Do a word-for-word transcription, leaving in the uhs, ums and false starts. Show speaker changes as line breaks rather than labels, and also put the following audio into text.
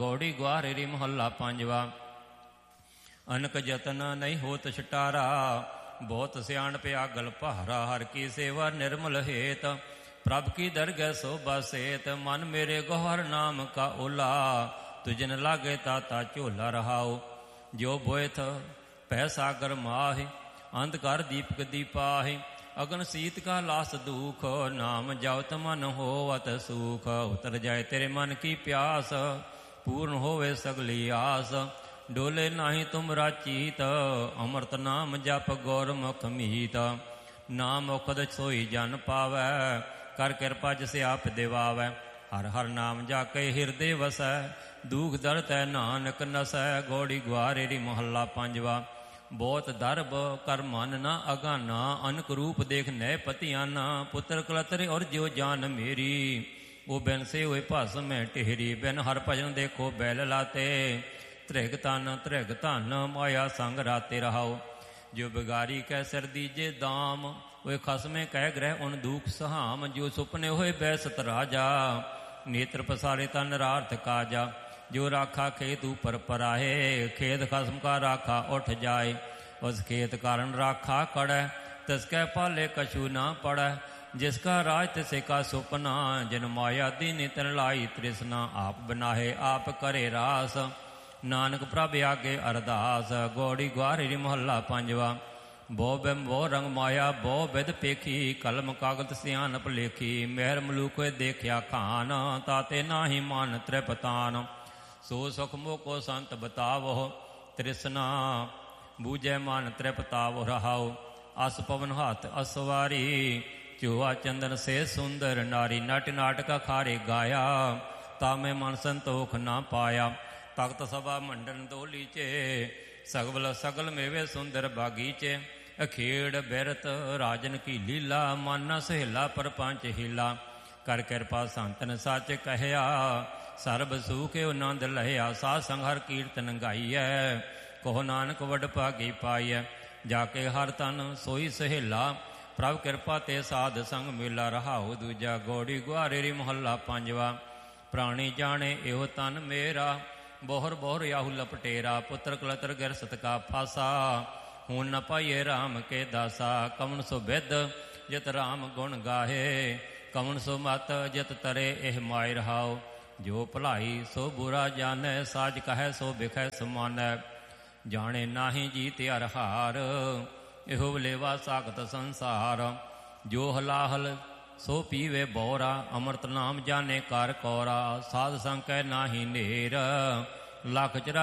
ਗੌੜੀ ਗੁਆਰੇਰੀ ਮਹੱਲਾ ਪੰਜਵਾ। ਅਨਕ ਜਤਨ ਨਹੀਂ ਹੋਤ ਛਟਾਰਾ, ਬਹੁਤ ਸਿਆਣ ਪਿਆ ਗਲ ਭਾਰਾ। ਹਰ ਕੀ ਸੇਵਾ ਨਿਰਮਲ ਹੇਤ, ਪ੍ਰਭ ਕੀ ਦਰਗਹਿ ਸੋਭਾ ਸੇਤ। ਮਨ ਮੇਰੇ ਗੌਹਰ ਨਾਮ ਕਾ ਓਲਾ, ਤੁਜਨ ਲਾਗੇ ਤਾਤਾ ਝੋਲਾ ਰਹਾਓ। ਜੋ ਬੋਇਥ ਪੈ ਸਾਗਰ ਮਾਹਿ, ਅੰਧਕਾਰ ਦੀਪਕ ਦੀਪਾਹਿ। ਅਗਨ ਸੀਤ ਕਾ ਲਾਸ ਦੁਖ, ਨਾਮ ਜਾਉਤ ਮਨ ਹੋਵਤ ਸੁਖ। ਉਤਰ ਜਾਏ ਤੇਰੇ ਮਨ ਕੀ ਪਿਆਸ, ਪੂਰਨ ਹੋਵੇ ਸਗਲੀ ਆਸ। ਡੋਲੇ ਨਾਹੀ ਤੁਮਰਾ ਚੀਤ, ਅੰਮ੍ਰਿਤ ਨਾਮ ਜਪ ਗੁਰਮੁਖ ਮੀਤ। ਨਾਮ ਮੁਖਦ ਸੋਈ ਜਨ ਪਾਵੈ, ਕਰ ਕਿਰਪਾ ਜਿਸ ਆਪ ਦਿਵਾਵੈ। ਹਰ ਹਰ ਨਾਮ ਜਾ ਕੇ ਹਿਰਦੇ ਵਸੈ, ਦੁਖ ਦਰਦ ਹੈ ਨਾਨਕ ਨਸੈ। ਗੌੜੀ ਗੁਆਰੇਰੀ ਮਹੱਲਾ ਪੰਜਵਾ। ਬਹੁਤ ਦਰਬ ਕਰ ਮਨ ਨਾ ਅਗਾਨਾ, ਅਨਕ ਰੂਪ ਦੇਖ ਨੈ ਪਤਿਆਨਾ। ਪੁੱਤਰ ਕਲਤਰੇ ਔਰ ਜਿਉ ਜਾਨ ਮੇਰੀ, ਉਹ ਬਿਨ ਸੇ ਹੋਏ ਭਸ ਮੈਂ ਟੇਹਰੀ। ਬਿਨ ਹਰ ਭਜਨ ਦੇਖੋ ਬੈਲ ਲਾਤੇ, ਤ੍ਰਿਗ ਤਨ ਤ੍ਰਿਗ ਧਨ ਮਾਇਆ ਸੰਗ ਰਾਤੇ ਰਹਾਓ। ਜੋ ਬਿਗਾਰੀ ਕੈ ਸਿਰ ਦੀਜੇ ਦਾਮ, ਉਹ ਖਸਮੇ ਕਹਿ ਗ੍ਰਹਿ ਉਨ ਦੂਖ ਸਹਾਮ। ਜੋ ਸੁਪਨੇ ਹੋਏ ਬੈਸਤ ਰਾਜਾ, ਨੇਤਰ ਪਸਾਰੇ ਤਨ ਨਰਾਰਥ ਕਾਜਾ। ਜੋ ਰਾਖਾ ਖੇਤ ਉਪਰ ਪਰਾਹੇ, ਖੇਤ ਖਸਮ ਕਾ ਰਾਖਾ ਉਠ ਜਾਏ। ਉਸ ਖੇਤ ਕਾਰਨ ਰਾਖਾ ਕੜੈ, ਤਿਸਕੈ ਪਾਲੇ ਕਛੂ ਨਾ ਪੜੈ। ਜਿਸਕਾ ਰਾਜ ਤਿਸੇ ਕਾ ਸੁਪਨਾ, ਜਿਨ ਮਾਇਆ ਦੀਨੀ ਤਨ ਲਾਈ ਤ੍ਰਿਸ਼ਨਾ। ਆਪ ਬਨਾਹੇ ਆਪ ਕਰੇ ਰਾਸ, ਨਾਨਕ ਪ੍ਰਭ ਆਗੇ ਅਰਦਾਸ। ਗੌੜੀ ਗੁਆਰੇਰੀ ਮਹੱਲਾ ਪੰਜਵਾ। ਬਹੁ ਬਿੰਬ ਬਹੁ ਰੰਗ ਮਾਇਆ ਬਹੁ ਵਿਦ ਪੇਖੀ, ਕਲਮ ਕਾਗਤ ਸਿਆਨਪ ਲੇਖੀ। ਮਿਹਰ ਮਲੂਕ ਦੇਖਿਆ ਖਾਨ, ਤਾਤੇ ਨਾਹੀ ਮਨ ਤ੍ਰਿਪਤਾਨ। ਸੋ ਸੁਖ ਮੋਕੋ ਸੰਤ ਬਤਾਵੋ, ਤ੍ਰਿਸ਼ਨਾ ਬੂਝੈ ਮਨ ਤ੍ਰਿਪਤਾਵੋ ਰਹਾਓ। ਅਸ ਪਵਨ ਹੱਥ ਅਸਵਾਰੀ, ਚੂਆ ਚੰਦਨ ਸੇ ਸੁੰਦਰ ਨਾਰੀ। ਨਟ ਨਾਟਕ ਖਾਰੇ ਗਾਇਆ, ਤਾਮੇ ਮਨ ਸੰਤੋਖ ਨਾ ਪਾਇਆ। ਤਖਤ ਸਭਾ ਮੰਡਨ ਦੋਲੀਚੇ, ਸਗਵਲ ਸਗਲ ਮੇਵੇ ਸੁੰਦਰ ਬਾਗੀਚੇ। ਅਖੇੜ ਬਿਰਤ ਰਾਜਨ ਕੀ ਲੀਲਾ, ਮਨ ਨ ਸਹੇਲਾ ਪਰਪੰਚ ਹੀਲਾ। ਕਰ ਕਿਰਪਾ ਸੰਤਨ ਸੱਚ ਕਹਿਆ, ਸਰਬ ਸੂਖ ਆਨੰਦ ਲਹਿਆ। ਸਾਧ ਸੰਗ ਹਰ ਕੀਰਤਨ ਗਾਈਐ, ਕਹੋ ਨਾਨਕ ਵਡ ਭਾਗੀ ਪਾਈਐ। ਜਾ ਕੇ ਹਰ ਤਨ ਸੋਈ ਸਹੇਲਾ, ਪ੍ਰਭ ਕਿਰਪਾ ਤੇ ਸਾਧ ਸੰਗ ਮੇਲਾ ਰਹਾਓ। ਦੂਜਾ ਗੌੜੀ ਗੁਆਰੇਰੀ ਮਹੱਲਾ ਪੰਜਵਾ। ਪ੍ਰਾਣੀ ਜਾਣੇ ਇਹੋ ਤਨ ਮੇਰਾ, ਬੋਹਰ ਬੋਹਰ ਯਾਹੂ ਲਪਟੇਰਾ। ਪੁੱਤਰ ਕਲਤਰ ਗਿਰ ਸਤ ਕਾ ਫਾਸਾ, ਹੁਣ ਨ ਪਾਈਏ ਰਾਮ ਕੇ ਦਾਸਾ। ਕਵਣ ਸੋ ਬਿਦ ਜਿਤ ਰਾਮ ਗੁਣ ਗਾਹੇ, ਕਵਣ ਸੋ ਮਤ ਜਿਤ ਤਰੇ ਇਹ ਮਾਇ ਰਹਾਓ। ਜੋ ਭਲਾਈ ਸੋ ਬੁਰਾ ਜਾਣੈ, ਸਾਜ ਕਹੈ ਸੋ ਬਿਖੈ ਸਮਾਨੈ। ਜਾਣੇ ਨਾਹੀ ਜੀਤ ਅਰ ਹਾਰ, ਇਹੋ ਵਲੇਵਾ ਸਾਖਤ ਸੰਸਾਰ। ਜੋ ਹਲਾਹਲ ਸੋ ਪੀਵੇ ਬੋਰਾ, ਅੰਮ੍ਰਿਤ ਨਾਮ ਜਾਣੇ ਕਰ ਕੌਰਾ। ਸਾਧ ਸੰਗ ਕੈ ਨਾਹੀ ਨੇਰ, ਲੱਖ ਚਰਾ